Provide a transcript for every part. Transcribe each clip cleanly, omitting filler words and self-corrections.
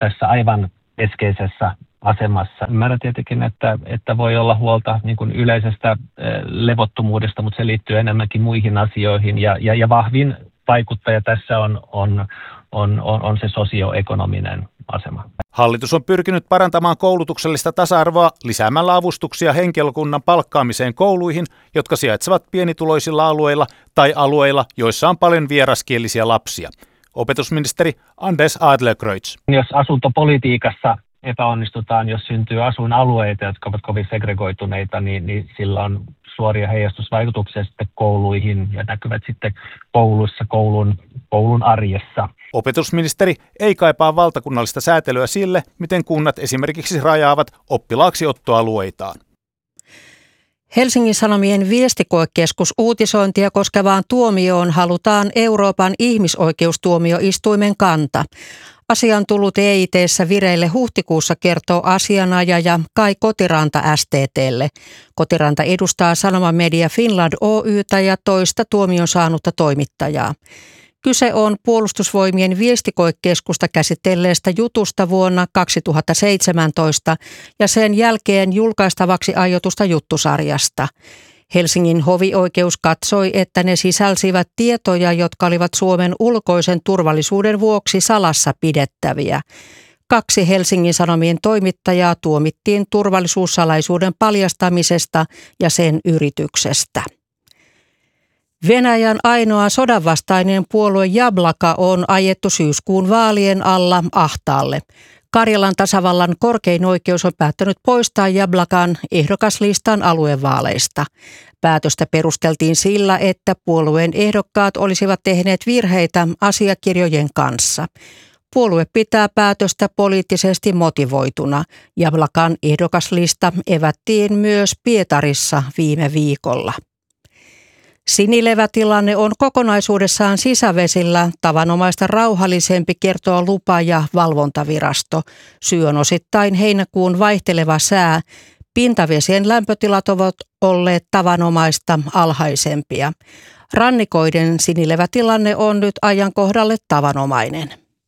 tässä aivan keskeisessä asemassa. Ymmärrän tietenkin, että voi olla huolta niin kuin yleisestä levottomuudesta, mutta se liittyy enemmänkin muihin asioihin. Ja vahvin vaikuttaja tässä on se sosioekonominen asema. Hallitus on pyrkinyt parantamaan koulutuksellista tasa-arvoa lisäämällä avustuksia henkilökunnan palkkaamiseen kouluihin, jotka sijaitsevat pienituloisilla alueilla tai alueilla, joissa on paljon vieraskielisiä lapsia. Opetusministeri Anders Adlercreutz. Jos asuntopolitiikassa epäonnistutaan, jos syntyy asuinalueita, jotka ovat kovin segregoituneita, niin sillä on suoria heijastusvaikutuksia sitten kouluihin ja näkyvät sitten kouluissa, koulun arjessa. Opetusministeri ei kaipaa valtakunnallista säätelyä sille, miten kunnat esimerkiksi rajaavat oppilaaksiottoalueitaan. Helsingin Sanomien viestikoekeskus uutisointia koskevaan tuomioon halutaan Euroopan ihmisoikeustuomioistuimen kanta. Asia on tullut EIT:ssä vireille huhtikuussa, kertoo asianajaja Kai Kotiranta STT:lle. Kotiranta edustaa Sanomamedia Finland Oy:tä ja toista tuomion saanutta toimittajaa. Kyse on Puolustusvoimien viestikoekeskusta käsitelleestä jutusta vuonna 2017 ja sen jälkeen julkaistavaksi aiotusta juttusarjasta. Helsingin hovioikeus katsoi, että ne sisälsivät tietoja, jotka olivat Suomen ulkoisen turvallisuuden vuoksi salassa pidettäviä. 2 Helsingin Sanomien toimittajaa tuomittiin turvallisuussalaisuuden paljastamisesta ja sen yrityksestä. Venäjän ainoa sodanvastainen puolue Jablaka on ajettu syyskuun vaalien alla ahtaalle. Karjalan tasavallan korkein oikeus on päättänyt poistaa Jablakan ehdokaslistan aluevaaleista. Päätöstä perusteltiin sillä, että puolueen ehdokkaat olisivat tehneet virheitä asiakirjojen kanssa. Puolue pitää päätöstä poliittisesti motivoituna. Jablakan ehdokaslista evättiin myös Pietarissa viime viikolla. Sinilevätilanne on kokonaisuudessaan sisävesillä tavanomaista rauhallisempi, kertoo lupa- ja valvontavirasto. Syy on osittain heinäkuun vaihteleva sää. Pintavesien lämpötilat ovat olleet tavanomaista alhaisempia. Rannikoiden sinilevätilanne on nyt ajankohdalle tavanomainen.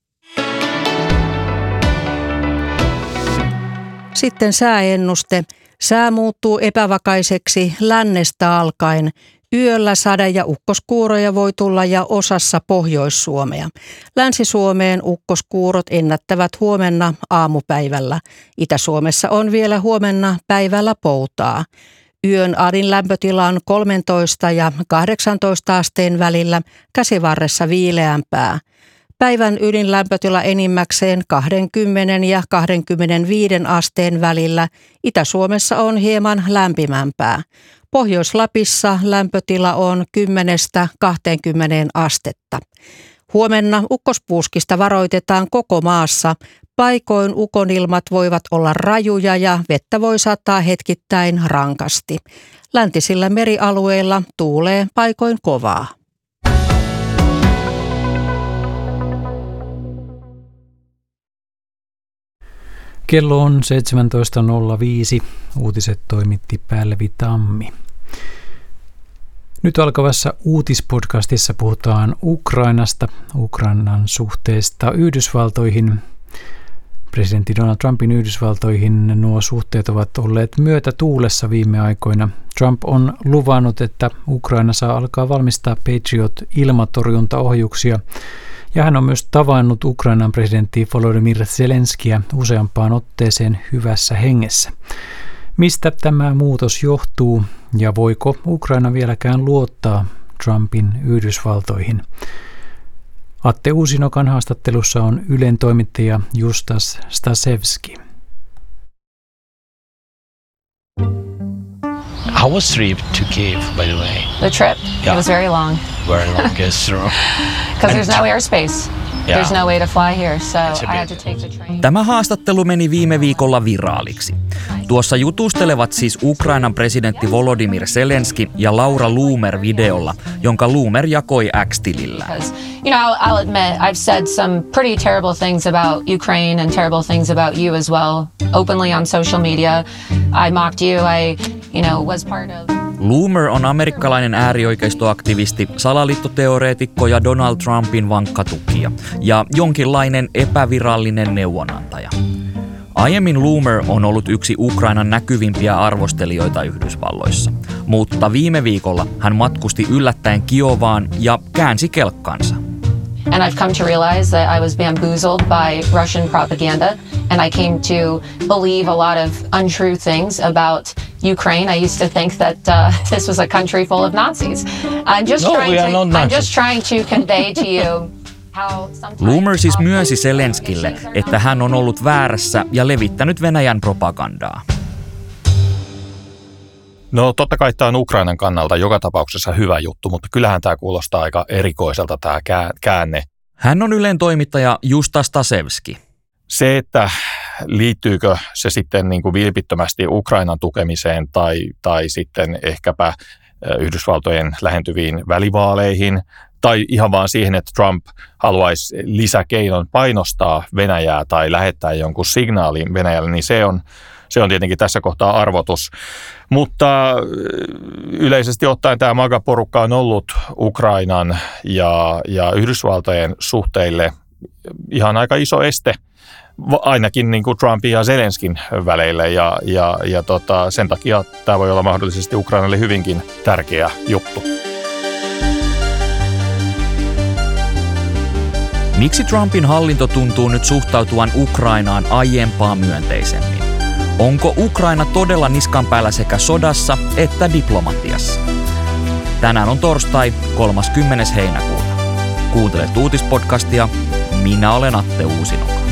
Sitten sääennuste. Sää muuttuu epävakaiseksi lännestä alkaen. Yöllä sade- ja ukkoskuuroja voi tulla ja osassa Pohjois-Suomea. Länsi-Suomeen ukkoskuurot ennättävät huomenna aamupäivällä. Itä-Suomessa on vielä huomenna päivällä poutaa. Yön adin lämpötila on 13 ja 18 asteen välillä, käsivarressa viileämpää. Päivän ydinlämpötila enimmäkseen 20 ja 25 asteen välillä. Itä-Suomessa on hieman lämpimämpää. Pohjois-Lapissa lämpötila on 10–20 astetta. Huomenna ukkospuuskista varoitetaan koko maassa. Paikoin ukonilmat voivat olla rajuja ja vettä voi sataa hetkittäin rankasti. Läntisillä merialueilla tuulee paikoin kovaa. Kello on 17.05. Uutiset toimitti Pälvi Tammi. Nyt alkavassa uutispodcastissa puhutaan Ukrainasta, Ukrainan suhteesta Yhdysvaltoihin. Presidentti Donald Trumpin Yhdysvaltoihin nuo suhteet ovat olleet myötätuulessa viime aikoina. Trump on luvannut, että Ukraina saa alkaa valmistaa Patriot-ilmatorjuntaohjuksia. Ja hän on myös tavannut Ukrainan presidentti Volodymyr Zelenskiä useampaan otteeseen hyvässä hengessä. Mistä tämä muutos johtuu ja voiko Ukraina vieläkään luottaa Trumpin Yhdysvaltoihin? Atte Uusinokan haastattelussa on Ylen toimittaja Justas Stasevski. How was the trip to Kyiv, by the way? The trip? Yeah. It was very long. Very long, yes, true. Because there's no airspace. Yeah. There's no way to fly here, so I had to take the train. Tämä haastattelu meni viime viikolla viraaliksi. Tuossa jutustelevat siis Ukrainan presidentti Volodymyr Zelenski ja Laura Loomer videolla, jonka Loomer jakoi X-tilillä. You know, I'll admit, I've said some pretty terrible things about Ukraine and terrible things about you as well, openly on social media. I mocked you, was part of... Loomer on amerikkalainen äärioikeistoaktivisti, salaliittoteoreetikko ja Donald Trumpin vankka tukija ja jonkinlainen epävirallinen neuvonantaja. Aiemmin Loomer on ollut yksi Ukrainan näkyvimpiä arvostelijoita Yhdysvalloissa, mutta viime viikolla hän matkusti yllättäen Kiovaan ja käänsi kelkkansa. And I've come to realize that I was bamboozled by Russian propaganda, and I came to believe a lot of untrue things about Ukraine. I used to think that this was a country full of Nazis. I'm just trying to convey to you how sometimes... Loomer siis myönsi Zelenskille, että hän on ollut väärässä ja levittänyt Venäjän propagandaa. No totta kai tämä on Ukrainan kannalta joka tapauksessa hyvä juttu, mutta kyllähän tämä kuulostaa aika erikoiselta tämä käänne. Hän on Ylen toimittaja Justa Stasevski. Se, että liittyykö se sitten niin kuin vilpittömästi Ukrainan tukemiseen tai sitten ehkäpä Yhdysvaltojen lähentyviin välivaaleihin, tai ihan vaan siihen, että Trump haluaisi lisäkeinon painostaa Venäjää tai lähettää jonkun signaalin Venäjälle, niin se on tietenkin tässä kohtaa arvotus. Mutta yleisesti ottaen tämä MAGA-porukka on ollut Ukrainan ja Yhdysvaltojen suhteille ihan aika iso este, ainakin niin kuin Trumpin ja Zelenskin väleille. Ja sen takia tämä voi olla mahdollisesti Ukrainalle hyvinkin tärkeä juttu. Miksi Trumpin hallinto tuntuu nyt suhtautuvan Ukrainaan aiempaa myönteisemmin? Onko Ukraina todella niskan päällä sekä sodassa että diplomatiassa? Tänään on torstai 30. heinäkuuta. Kuuntelet uutispodcastia. Minä olen Atte Uusinoka.